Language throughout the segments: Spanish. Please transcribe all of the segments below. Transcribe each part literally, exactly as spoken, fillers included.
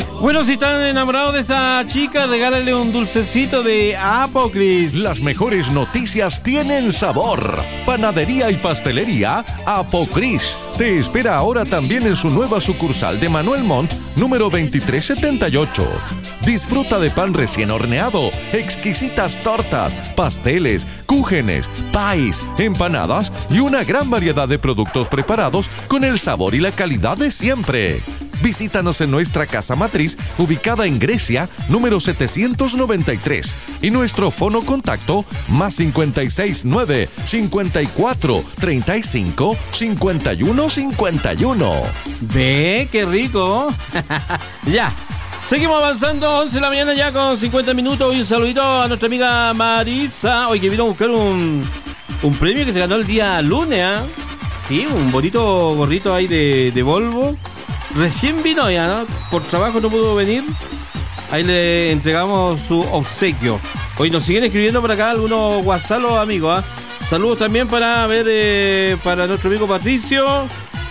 Bueno, si están enamorados de esa chica, regálale un dulcecito de Apocris. Las mejores noticias tienen sabor. Panadería y pastelería Apocris te espera ahora también en su nueva sucursal de Manuel Montt, número veintitrés setenta y ocho. Disfruta de pan recién horneado, exquisitas tortas, pasteles, cúgenes, pies, empanadas y una gran variedad de productos preparados con el sabor y la calidad de siempre. Visítanos en nuestra casa matriz, ubicada en Grecia, número setecientos noventa y tres, y nuestro fono contacto más cincuenta y seis nueve, cincuenta y cuatro, treinta y cinco, cincuenta y uno, cincuenta y uno. Ve, qué rico. Ya, seguimos avanzando, once de la mañana ya con cincuenta minutos, y un saludito a nuestra amiga Marisa, hoy que vino a buscar un, un premio que se ganó el día lunes, ¿eh? Sí, un bonito gorrito ahí de, de Volvo. Recién vino ya, ¿no? Por trabajo no pudo venir. Ahí le entregamos su obsequio. Hoy nos siguen escribiendo por acá algunos WhatsApp los amigos, ¿eh? Saludos también para ver eh, para nuestro amigo Patricio.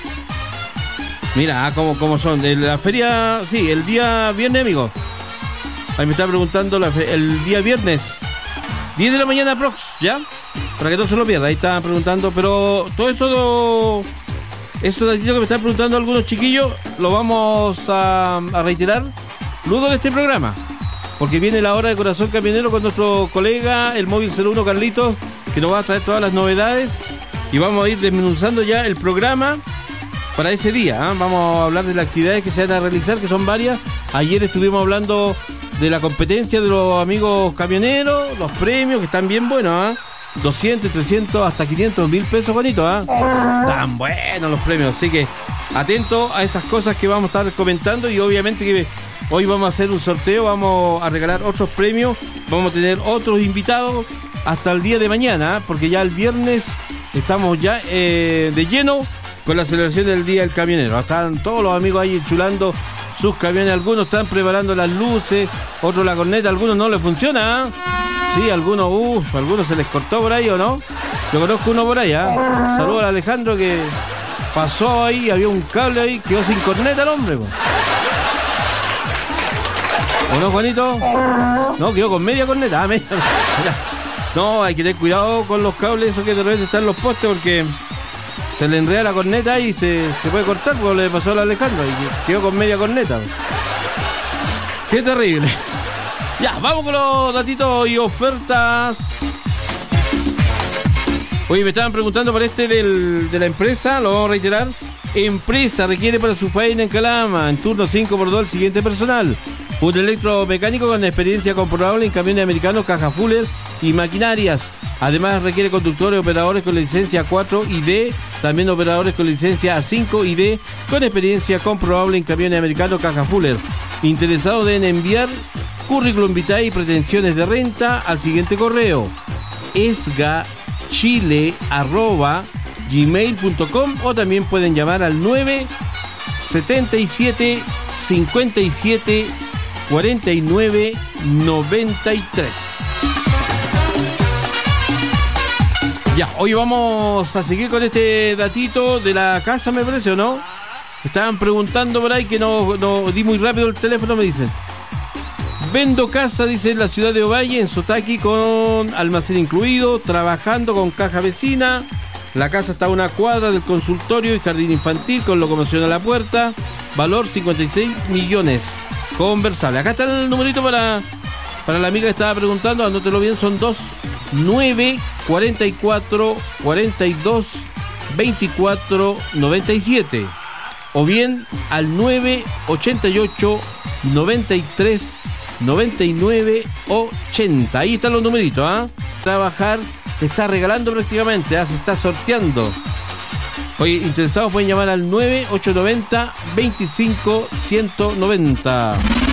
Mira, ¿cómo, cómo son? De la feria, sí, el día viernes, amigo. Ahí me está preguntando la fe- el día viernes. diez de la mañana prox, ¿ya? Para que no se lo pierda. Ahí está preguntando, pero todo eso... Lo... Eso que me están preguntando algunos chiquillos, lo vamos a, a reiterar luego de este programa, porque viene la hora de Corazón Camionero con nuestro colega, el móvil cero uno Carlitos, que nos va a traer todas las novedades y vamos a ir desmenuzando ya el programa para ese día, ¿eh? Vamos a hablar de las actividades que se van a realizar, que son varias. Ayer estuvimos hablando de la competencia de los amigos camioneros, los premios que están bien buenos, ¿eh? doscientos, trescientos, hasta quinientos mil pesos, bonito, ¿ah? ¿eh? Tan buenos los premios, así que atento a esas cosas que vamos a estar comentando, y obviamente que hoy vamos a hacer un sorteo, vamos a regalar otros premios, vamos a tener otros invitados hasta el día de mañana, ¿eh? Porque ya el viernes estamos ya eh, de lleno con la celebración del Día del Camionero. Están todos los amigos ahí enchulando sus camiones, algunos están preparando las luces, otros la corneta, algunos no les funciona, ¿eh? Sí, algunos, uff, algunos se les cortó por ahí, ¿o no? Yo conozco uno por ahí, ¿eh? Saludos a Alejandro, que pasó ahí, había un cable ahí, quedó sin corneta el hombre, po. ¿O no, Juanito? No, quedó con media corneta. Ah, media. No, hay que tener cuidado con los cables, esos que de repente están en los postes, porque se le enreda la corneta y se, se puede cortar, como le pasó a Alejandro, y quedó con media corneta, po. Qué terrible. Ya, vamos con los datitos y ofertas. Oye, me estaban preguntando por este del, de la empresa, lo vamos a reiterar. Empresa requiere para su faena en Calama, en turno cinco por dos, el siguiente personal: un electromecánico con experiencia comprobable en camiones americanos, caja Fuller y maquinarias. Además requiere conductores y operadores con licencia cuatro y D, también operadores con licencia cinco y D, con experiencia comprobable en camiones americanos, caja Fuller. Interesados en enviar currículum vitae y pretensiones de renta al siguiente correo: esgachile arroba gmail punto com, o también pueden llamar al nueve setenta y siete cincuenta y siete cuarenta y nueve noventa y tres. Ya, hoy vamos a seguir con este datito de la casa, me parece, ¿o no? Estaban preguntando por ahí, que no, no di muy rápido el teléfono, me dicen. Vendo casa, dice, en la ciudad de Ovalle, en Sotaki, con almacén incluido, trabajando con caja vecina. La casa está a una cuadra del consultorio y jardín infantil, con locomoción a la puerta. Valor cincuenta y seis millones. Conversable. Acá está el numerito para, para la amiga que estaba preguntando, anótelo bien, son dos nueve cuarenta y cuatro cuarenta y dos veinticuatro noventa y siete. O bien al nueve ochenta y ocho noventa y tres noventa y nueve ochenta. Ahí están los numeritos, ¿ah? ¿eh? Trabajar se está regalando prácticamente, ¿eh? Se está sorteando. Oye, interesados pueden llamar al nueve ocho nueve cero veinticinco ciento noventa.